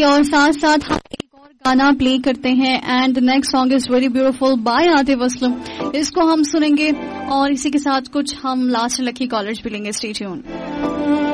और साथ साथ हम एक और गाना प्ले करते हैं and the next song is very beautiful bye Atif Aslam. इसको हम सुनेंगे और इसी के साथ कुछ हम लास्ट लकी कॉलर्स भी लेंगे. Stay tune.